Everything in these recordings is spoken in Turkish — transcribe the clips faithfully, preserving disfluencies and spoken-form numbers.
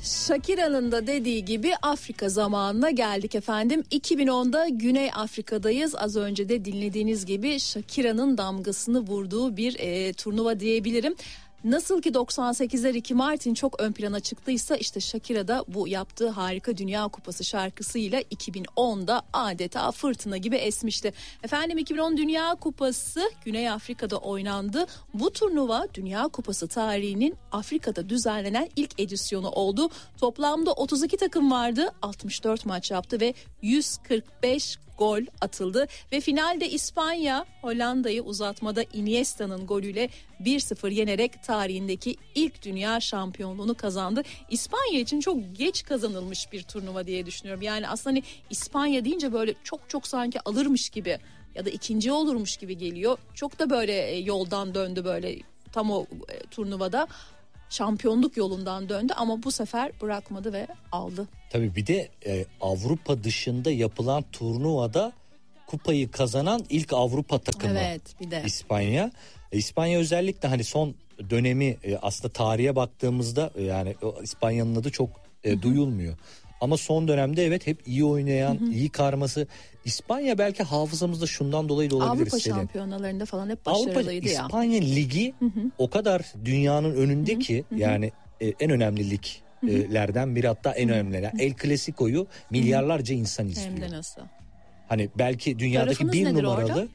Shakira'nın da dediği gibi Afrika zamanına geldik efendim. iki bin onda Güney Afrika'dayız. Az önce de dinlediğiniz gibi Shakira'nın damgasını vurduğu bir e, turnuva diyebilirim. Nasıl ki doksan sekizde Ricky Martin çok ön plana çıktıysa işte Shakira da bu yaptığı harika Dünya Kupası şarkısıyla iki bin onda adeta fırtına gibi esmişti. Efendim iki bin on Dünya Kupası Güney Afrika'da oynandı. Bu turnuva Dünya Kupası tarihinin Afrika'da düzenlenen ilk edisyonu oldu. Toplamda otuz iki takım vardı, altmış dört maç yaptı ve yüz kırk beş gol atıldı ve finalde İspanya Hollanda'yı uzatmada Iniesta'nın golüyle bir sıfır yenerek tarihindeki ilk dünya şampiyonluğunu kazandı. İspanya için çok geç kazanılmış bir turnuva diye düşünüyorum. Yani aslında hani İspanya deyince böyle çok çok sanki alırmış gibi ya da ikinci olurmuş gibi geliyor. Çok da böyle yoldan döndü böyle tam o turnuvada. Şampiyonluk yolundan döndü ama bu sefer bırakmadı ve aldı. Tabii bir de e, Avrupa dışında yapılan turnuvada kupayı kazanan ilk Avrupa takımı. Evet, bir de İspanya. E, İspanya özellikle hani son dönemi e, aslında tarihe baktığımızda e, yani o İspanya'nın adı çok e, duyulmuyor. Ama son dönemde evet hep iyi oynayan, hı hı. iyi karması. İspanya belki hafızamızda şundan dolayı da olabilir. Avrupa şampiyonalarında falan hep başarılıydı Avrupa, ya. İspanya Ligi hı hı. o kadar dünyanın önünde hı hı. ki hı hı. yani e, en önemli liglerden biri, hatta en önemlileri. El Clasico'yu milyarlarca insan izliyor. Hem de nasıl? Hani belki dünyadaki Tarafınız bir numaralı. Orada?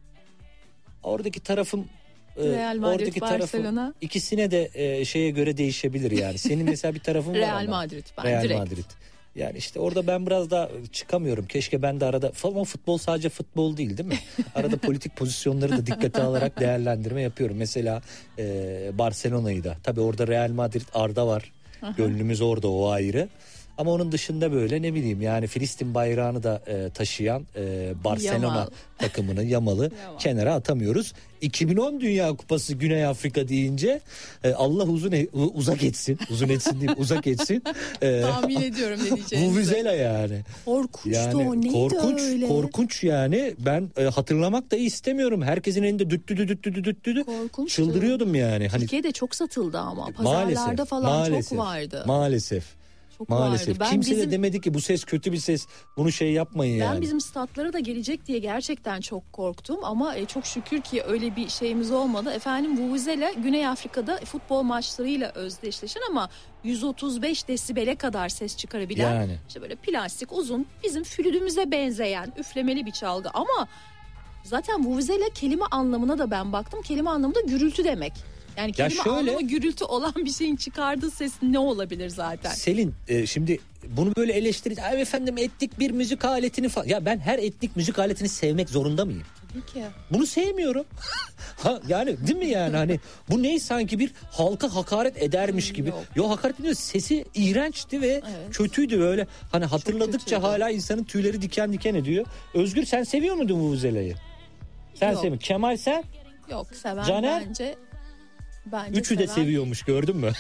Oradaki tarafım Real Madrid, oradaki Barcelona. Tarafı, ikisine de e, şeye göre değişebilir yani. Senin mesela bir tarafın var Real ama. Madrid. Ben Real direkt. Madrid. Yani işte orada ben biraz daha çıkamıyorum. Keşke ben de arada, ama futbol sadece futbol değil değil mi? Arada politik pozisyonları da dikkate alarak değerlendirme yapıyorum. Mesela e, Barcelona'yı da. Tabii orada Real Madrid, Arda var. Gönlümüz orada, o ayrı. Ama onun dışında böyle ne bileyim yani Filistin bayrağını da e, taşıyan e, Barcelona Yamal. takımını, Yamal'ı Yamal. kenara atamıyoruz. iki bin on Dünya Kupası Güney Afrika deyince e, Allah uzun e, uzak etsin. Uzun etsin değil, uzak etsin. E, Tahmin ediyorum ne diyeceğinizi. Vuvuzela yani. Korkunçtu yani, o, neydi korkunç, öyle? Korkunç yani. Ben e, hatırlamak da istemiyorum. Herkesin elinde düttü düttü düttü düttü. Korkunçtu. Çıldırıyordum yani. Hani, Türkiye'de çok satıldı ama. Pazarlarda maalesef, falan maalesef, çok vardı. Maalesef. Çok Maalesef. Ben Kimse bizim, de demedi ki bu ses kötü bir ses. Bunu şey yapmayın ben yani. Ben bizim statlara da gelecek diye gerçekten çok korktum ama e, çok şükür ki öyle bir şeyimiz olmadı. Efendim Vuvuzela Güney Afrika'da futbol maçlarıyla özdeşleşen ama yüz otuz beş desibele kadar ses çıkarabilen, yani. işte böyle plastik uzun, bizim flütümüze benzeyen üflemeli bir çalgı ama zaten Vuvuzela kelime anlamına da ben baktım. Kelime anlamı da gürültü demek. Yani kelime şöyle, anlamı gürültü olan bir şeyin çıkardığı ses ne olabilir zaten? Selin e, şimdi bunu böyle eleştirir. Ay efendim etnik bir müzik aletini falan. Ya ben her etnik müzik aletini sevmek zorunda mıyım? Tabii ki. Bunu sevmiyorum. ha, yani değil mi yani hani bu ney sanki bir halka hakaret edermiş gibi. Yok. Yo hakaret ediyor. Sesi iğrençti ve evet. kötüydü böyle. Hani hatırladıkça hala insanın tüyleri diken diken ediyor. Özgür sen seviyor muydun Vuvuzela'yı? Sen seviyorsun. Kemal sen? Yok seven Caner? bence. Bence Üçü seven... de seviyormuş, gördün mü?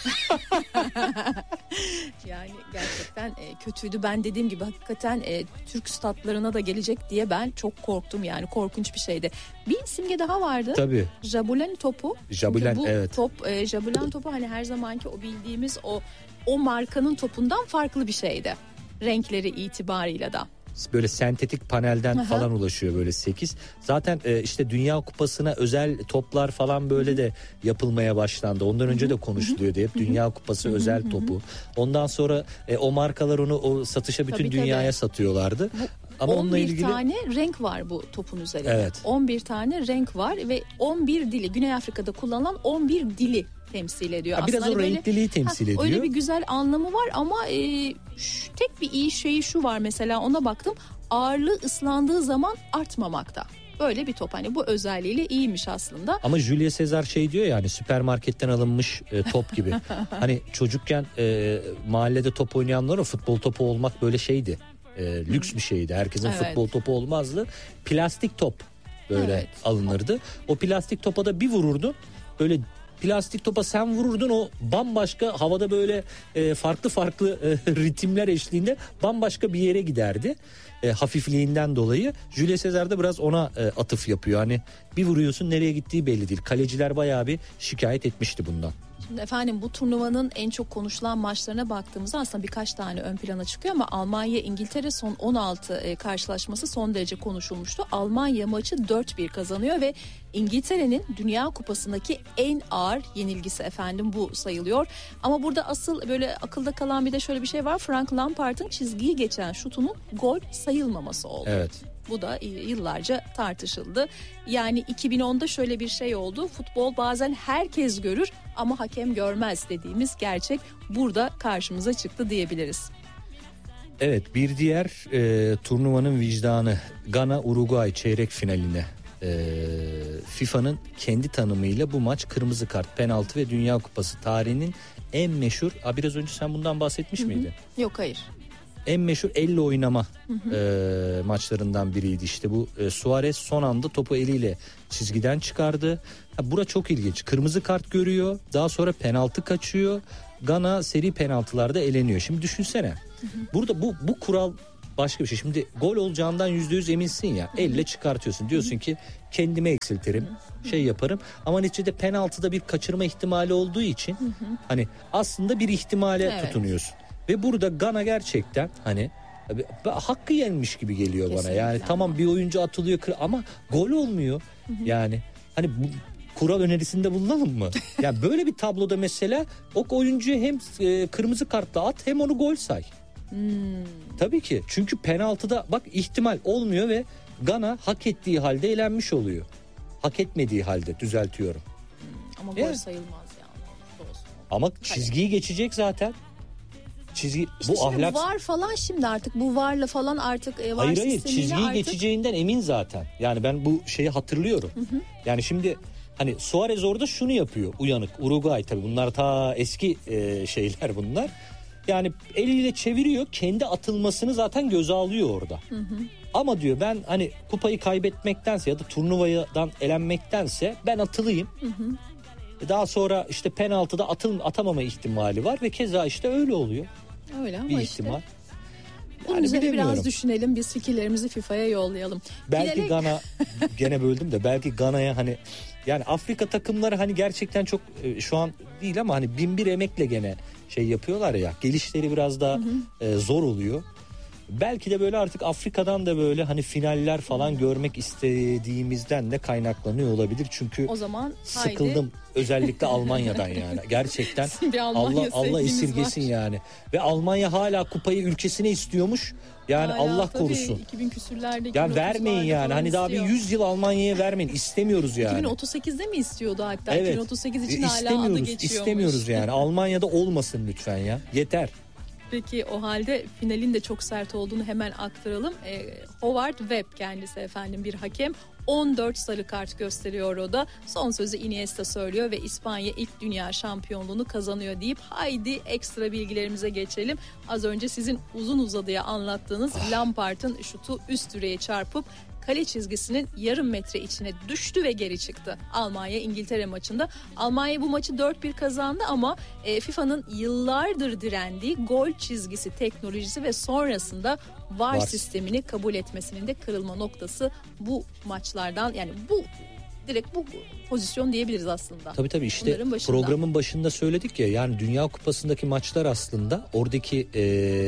Yani gerçekten e, kötüydü. Ben dediğim gibi hakikaten e, Türk statlarına da gelecek diye ben çok korktum yani, korkunç bir şeydi. Bir simge daha vardı. Tabii. Jabulani topu. Jabulani, bu evet. top e, Jabulani topu hani her zamanki o bildiğimiz o o markanın topundan farklı bir şeydi. Renkleri itibarıyla da. Böyle sentetik panelden Aha. falan ulaşıyor böyle sekiz. Zaten e, işte Dünya Kupası'na özel toplar falan böyle Hı-hı. de yapılmaya başlandı. Ondan önce de konuşuluyordu hep Hı-hı. Dünya Kupası Hı-hı. özel topu. Ondan sonra e, o markalar onu o satışa bütün tabii, dünyaya tabii. satıyorlardı. Bu, Ama onunla ilgili on bir tane renk var bu topun üzerinde. Evet. on bir tane renk var ve on bir dili, Güney Afrika'da kullanılan on bir dili temsil ediyor. Ha, biraz aslında o böyle, renkliliği temsil ha, ediyor. Öyle bir güzel anlamı var ama e, şu, tek bir iyi şeyi şu var mesela, ona baktım. Ağırlığı ıslandığı zaman artmamakta. Böyle bir top, hani bu özelliğiyle iyiymiş aslında. Ama Julio Cesar şey diyor yani, süpermarketten alınmış e, top gibi. Hani çocukken e, mahallede top oynayanlara futbol topu olmak böyle şeydi. E, lüks bir şeydi. Herkesin evet. futbol topu olmazdı. Plastik top böyle evet. alınırdı. O plastik topa da bir vururdun. Böyle plastik topa sen vururdun, o bambaşka havada böyle e, farklı farklı e, ritimler eşliğinde bambaşka bir yere giderdi. E, hafifliğinden dolayı. Julio Cesar da biraz ona e, atıf yapıyor. Hani bir vuruyorsun, nereye gittiği belli değil. Kaleciler bayağı bir şikayet etmişti bundan. Şimdi efendim bu turnuvanın en çok konuşulan maçlarına baktığımızda aslında birkaç tane ön plana çıkıyor ama Almanya İngiltere son on altı e, karşılaşması son derece konuşulmuştu. Almanya maçı dört bir kazanıyor ve İngiltere'nin Dünya Kupası'ndaki en ağır yenilgisi efendim bu sayılıyor. Ama burada asıl böyle akılda kalan bir de şöyle bir şey var. Frank Lampard'ın çizgiyi geçen şutunun gol sayılmaması oldu. Evet. Bu da yıllarca tartışıldı. Yani iki bin onda şöyle bir şey oldu. Futbol bazen herkes görür ama hakem görmez dediğimiz gerçek burada karşımıza çıktı diyebiliriz. Evet, bir diğer e, turnuvanın vicdanı Gana Uruguay çeyrek finaline. E, FIFA'nın kendi tanımıyla bu maç kırmızı kart, penaltı ve Dünya Kupası tarihinin en meşhur. A, biraz önce sen bundan bahsetmiş Hı-hı. miydin? Yok, hayır. En meşhur elle oynama e, maçlarından biriydi. İşte bu e, Suarez son anda topu eliyle çizgiden çıkardı. Ha, bura çok ilginç. Kırmızı kart görüyor. Daha sonra penaltı kaçıyor. Gana seri penaltılarda eleniyor. Şimdi düşünsene. Hı hı. Burada bu bu kural başka bir şey. Şimdi gol olacağından yüzde yüz eminsin ya. Hı hı. Elle çıkartıyorsun. Diyorsun hı hı. ki kendime eksiltirim. Hı hı. Şey yaparım. Ama neticede penaltıda bir kaçırma ihtimali olduğu için hı hı. hani aslında bir ihtimale evet. tutunuyorsun. Ve burada Gana gerçekten hani hakkı yenmiş gibi geliyor kesinlikle bana. Yani tamam bir oyuncu atılıyor ama gol olmuyor. Hı hı. Yani hani bu kural önerisinde bulunalım mı? Yani böyle bir tabloda mesela o oyuncuyu hem e, kırmızı kartla at hem onu gol say. Hmm. Tabii ki. Çünkü penaltıda bak ihtimal olmuyor ve Gana hak ettiği halde elenmiş oluyor. Hak etmediği halde düzeltiyorum. Hmm, ama gol yani sayılmaz yani. Ama çizgiyi geçecek zaten. Çizgi işte bu ahlak var falan şimdi artık bu varla falan artık e, var hayır hayır çizgiyi artık geçeceğinden emin zaten. Yani ben bu şeyi hatırlıyorum. Hı hı. Yani şimdi hani Suarez orada şunu yapıyor uyanık Uruguay tabii bunlar ta eski e, şeyler bunlar. Yani eliyle çeviriyor kendi atılmasını zaten göze alıyor orada. Hı hı. Ama diyor ben hani kupayı kaybetmektense ya da turnuvadan elenmektense ben atılayım. Hı hı. Daha sonra işte penaltıda atıl atamama ihtimali var ve keza işte öyle oluyor. Öyle ama bir işte. ihtimal. Bunun yani üzerine biraz düşünelim, biz fikirlerimizi FIFA'ya yollayalım. Belki Bilerek... Gana gene böldüm de belki Gana'ya hani yani Afrika takımları hani gerçekten çok şu an değil ama hani bin bir emekle gene şey yapıyorlar ya, gelişleri biraz daha hı hı. E, zor oluyor. Belki de böyle artık Afrika'dan da böyle hani finaller falan hmm. görmek istediğimizden de kaynaklanıyor olabilir. Çünkü o zaman sıkıldım haydi. Özellikle Almanya'dan yani. Gerçekten Almanya Allah Allah esirgesin var. yani. Ve Almanya hala kupayı ülkesine istiyormuş. Yani hala, Allah korusun. iki bin küsürlerde. Yani vermeyin yani. Hani istiyor. Daha bir yüz yıl Almanya'ya vermeyin. İstemiyoruz yani. iki bin otuz sekizde mi istiyordu hatta? Evet. iki bin otuz sekiz için hala adı geçiyormuş. İstemiyoruz yani. Almanya'da olmasın lütfen ya. Yeter. Peki o halde finalin de çok sert olduğunu hemen aktaralım. E, Howard Webb kendisi efendim bir hakem. on dört sarı kart gösteriyor o da. Son sözü Iniesta söylüyor ve İspanya ilk dünya şampiyonluğunu kazanıyor deyip haydi ekstra bilgilerimize geçelim. Az önce sizin uzun uzadıya anlattığınız ah. Lampard'ın şutu üst direğe çarpıp kale çizgisinin yarım metre içine düştü ve geri çıktı. Almanya-İngiltere maçında. Almanya bu maçı dört bir kazandı ama e, FIFA'nın yıllardır direndiği gol çizgisi teknolojisi ve sonrasında VAR, VAR sistemini kabul etmesinin de kırılma noktası bu maçlardan, yani bu direkt bu pozisyon diyebiliriz aslında. Tabii tabii işte programın başında söyledik ya, yani Dünya Kupası'ndaki maçlar aslında oradaki e,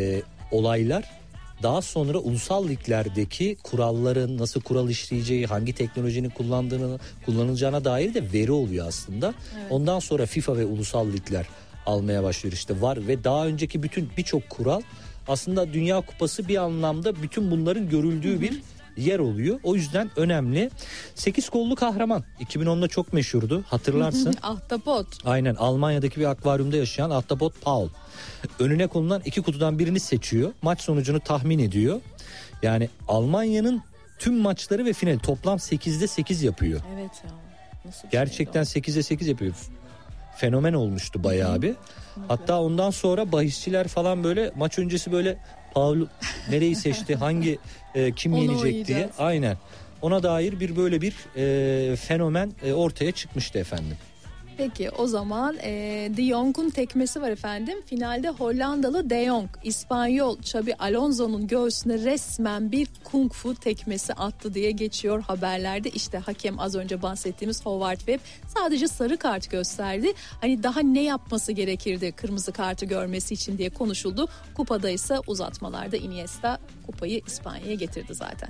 olaylar daha sonra ulusal liglerdeki kuralların nasıl kural işleyeceği, hangi teknolojinin kullandığını kullanılacağına dair de veri oluyor aslında. Evet. Ondan sonra FIFA ve ulusal ligler almaya başlıyor işte VAR ve daha önceki bütün birçok kural aslında Dünya Kupası bir anlamda bütün bunların görüldüğü hı hı. bir yer oluyor. O yüzden önemli. sekiz kollu kahraman iki bin onda çok meşhurdu, hatırlarsın. Ahtapot. Aynen, Almanya'daki bir akvaryumda yaşayan ahtapot Paul. Önüne konulan iki kutudan birini seçiyor. Maç sonucunu tahmin ediyor. Yani Almanya'nın tüm maçları ve finali toplam sekizde sekiz yapıyor. Evet ya. Nasıl gerçekten sekizde sekiz yapıyor. Fenomen olmuştu bayağı bir. Hatta ondan sonra bahisçiler falan böyle maç öncesi böyle Paul nereyi seçti, hangi e, kim yenecek diye. Aynen. Ona dair bir böyle bir e, fenomen e, ortaya çıkmıştı efendim. Peki o zaman e, De Jong'un tekmesi var efendim. Finalde Hollandalı De Jong, İspanyol Xabi Alonso'nun göğsüne resmen bir kung fu tekmesi attı diye geçiyor haberlerde. İşte hakem az önce bahsettiğimiz Howard Webb sadece sarı kart gösterdi. Hani daha ne yapması gerekirdi kırmızı kartı görmesi için diye konuşuldu. Kupada ise uzatmalarda Iniesta kupayı İspanya'ya getirdi zaten.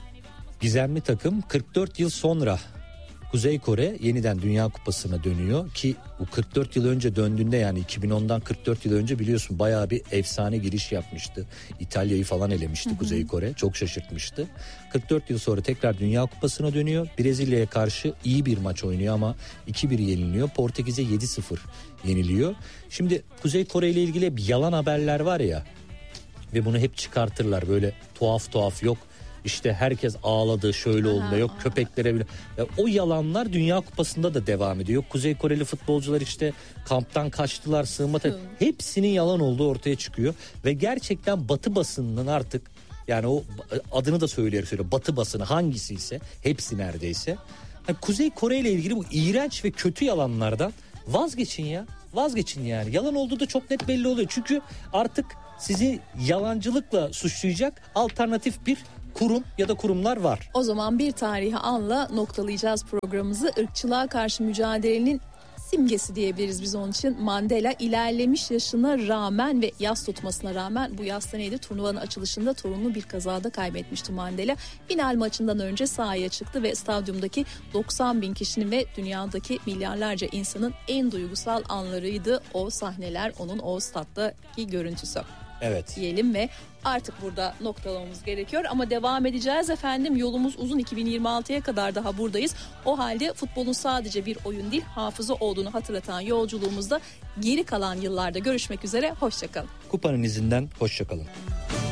Gizemli takım kırk dört yıl sonra Kuzey Kore yeniden Dünya Kupası'na dönüyor ki bu kırk dört yıl önce döndüğünde, yani iki bin ondan kırk dört yıl önce biliyorsun bayağı bir efsane giriş yapmıştı. İtalya'yı falan elemişti, hı hı. Kuzey Kore çok şaşırtmıştı. kırk dört yıl sonra tekrar Dünya Kupası'na dönüyor. Brezilya'ya karşı iyi bir maç oynuyor ama iki bir yeniliyor. Portekiz'e yedi sıfır yeniliyor. Şimdi Kuzey Kore ile ilgili hep yalan haberler var ya ve bunu hep çıkartırlar böyle tuhaf tuhaf, yok İşte herkes ağladı, şöyle oldu da, yok köpeklere bile. Ya o yalanlar Dünya Kupası'nda da devam ediyor. Yok Kuzey Koreli futbolcular işte kamptan kaçtılar, sığınma tak- hepsinin yalan olduğu ortaya çıkıyor. Ve gerçekten Batı basınının artık, yani o adını da söyleyerek söylüyor, Batı basını hangisi ise hepsi neredeyse. Yani Kuzey Kore ile ilgili bu iğrenç ve kötü yalanlardan vazgeçin ya. Vazgeçin yani. Yalan olduğu da çok net belli oluyor. Çünkü artık sizi yalancılıkla suçlayacak alternatif bir kurum ya da kurumlar var. O zaman bir tarihi anla noktalayacağız programımızı. Irkçılığa karşı mücadelenin simgesi diyebiliriz biz onun için. Mandela ilerlemiş yaşına rağmen ve yas tutmasına rağmen, bu yasta neydi? Turnuvanın açılışında torununu bir kazada kaybetmişti Mandela. Final maçından önce sahaya çıktı ve stadyumdaki doksan bin kişinin ve dünyadaki milyarlarca insanın en duygusal anlarıydı o sahneler, onun o stattaki görüntüsü. Evet. Diyelim ve artık burada noktalamamız gerekiyor ama devam edeceğiz efendim. Yolumuz uzun, iki bin yirmi altıya kadar daha buradayız. O halde futbolun sadece bir oyun değil, hafıza olduğunu hatırlatan yolculuğumuzda geri kalan yıllarda görüşmek üzere. Hoşçakalın. Kupanın izinden hoşçakalın.